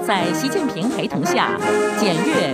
在习近平陪同下，检阅